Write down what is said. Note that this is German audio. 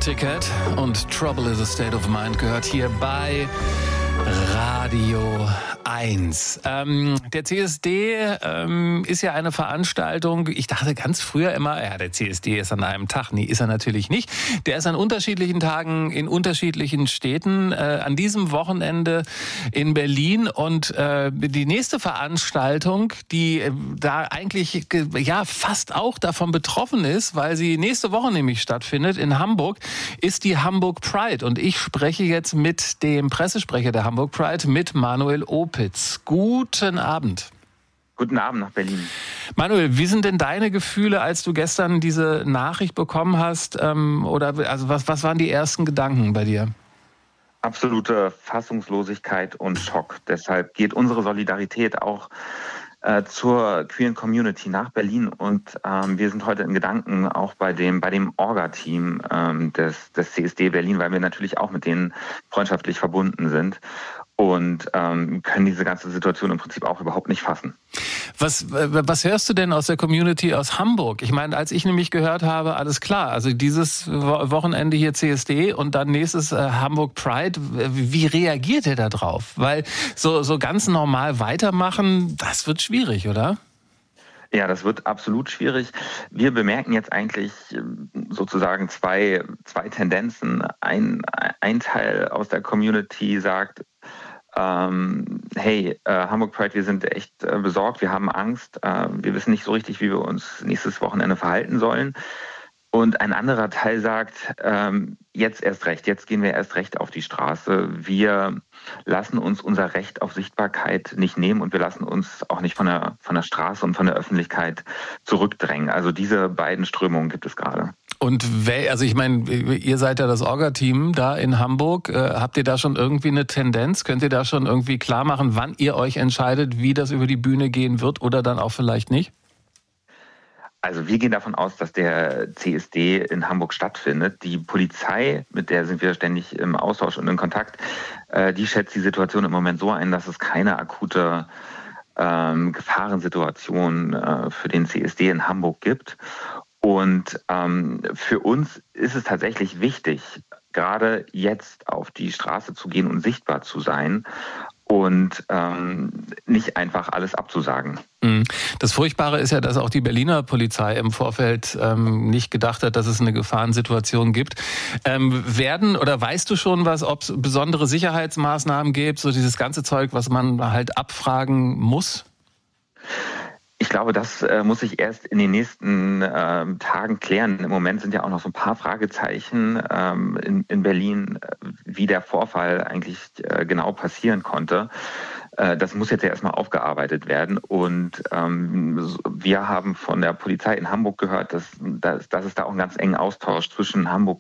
Doja Cat und Trouble is a State of Mind gehört hier bei Radio 1. Der CSD ist ja eine Veranstaltung, ich dachte ganz früher immer, ja, der CSD ist an einem Tag. Nee, ist er natürlich nicht. Der ist an unterschiedlichen Tagen in unterschiedlichen Städten. An diesem Wochenende in Berlin. Und die nächste Veranstaltung, die da eigentlich ja fast auch davon betroffen ist, weil sie nächste Woche nämlich stattfindet in Hamburg, ist die Hamburg Pride. Und ich spreche jetzt mit dem Pressesprecher der Hamburg Pride, mit Manuel Opitz. Guten Abend. Guten Abend nach Berlin. Manuel, wie sind denn deine Gefühle, als du gestern diese Nachricht bekommen hast? Was waren die ersten Gedanken bei dir? Absolute Fassungslosigkeit und Schock. Deshalb geht unsere Solidarität auch zur queeren Community nach Berlin. Und wir sind heute in Gedanken auch bei dem Orga-Team des CSD Berlin, weil wir natürlich auch mit denen freundschaftlich verbunden sind. Und können diese ganze Situation im Prinzip auch überhaupt nicht fassen. Was hörst du denn aus der Community aus Hamburg? Ich meine, als ich nämlich gehört habe, alles klar, also dieses Wochenende hier CSD und dann nächstes Hamburg Pride, wie reagiert ihr da drauf? Weil so ganz normal weitermachen, das wird schwierig, oder? Ja, das wird absolut schwierig. Wir bemerken jetzt eigentlich sozusagen zwei Tendenzen. Ein Teil aus der Community sagt, hey, Hamburg Pride, wir sind echt besorgt, wir haben Angst, wir wissen nicht so richtig, wie wir uns nächstes Wochenende verhalten sollen. Und ein anderer Teil sagt, jetzt erst recht, jetzt gehen wir erst recht auf die Straße. Wir lassen uns unser Recht auf Sichtbarkeit nicht nehmen und wir lassen uns auch nicht von der Straße und von der Öffentlichkeit zurückdrängen. Also diese beiden Strömungen gibt es gerade. Und ich meine, ihr seid ja das Orga-Team da in Hamburg. Habt ihr da schon irgendwie eine Tendenz? Könnt ihr da schon irgendwie klar machen, wann ihr euch entscheidet, wie das über die Bühne gehen wird oder dann auch vielleicht nicht? Also wir gehen davon aus, dass der CSD in Hamburg stattfindet. Die Polizei, mit der sind wir ständig im Austausch und in Kontakt, die schätzt die Situation im Moment so ein, dass es keine akute Gefahrensituation für den CSD in Hamburg gibt. Und für uns ist es tatsächlich wichtig, gerade jetzt auf die Straße zu gehen und sichtbar zu sein und nicht einfach alles abzusagen. Das Furchtbare ist ja, dass auch die Berliner Polizei im Vorfeld nicht gedacht hat, dass es eine Gefahrensituation gibt. Weißt du schon ob es besondere Sicherheitsmaßnahmen gibt, so dieses ganze Zeug, was man halt abfragen muss? Ich glaube, das muss sich erst in den nächsten Tagen klären. Im Moment sind ja auch noch so ein paar Fragezeichen in Berlin, wie der Vorfall eigentlich genau passieren konnte. Das muss jetzt ja erstmal aufgearbeitet werden. Und wir haben von der Polizei in Hamburg gehört, dass es da auch einen ganz engen Austausch zwischen Hamburg